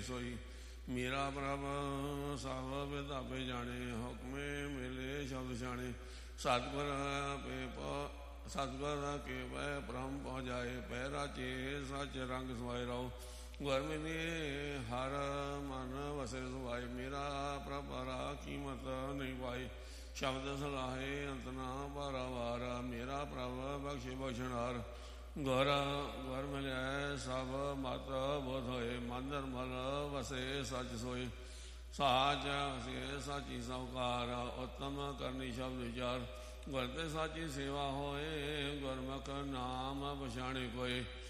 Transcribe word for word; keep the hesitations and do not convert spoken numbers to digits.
सोई मेरा प्रभ सब विधापे जाने हुक्मे मिले शब्द जाने सतगुर पे सतगुर के वह ब्रह्म पहुँचाए पैरा चे सच रंग सुहाए रहो गुर मिले हर मन वसे सुहाए मेरा प्रभ हरा कीमत नहीं पाई शब्द सलाहे अंतना बारा वारा मेरा प्रभ बख्शे बख्शनार गुर गुर मिले सब मत बोध होए मन निर्मल वसे सच सोए साच हसे साची सौकार उत्तम करनी शब्द विचार गुर ते साची सेवा होए गुरमुख नाम पछाणे कोय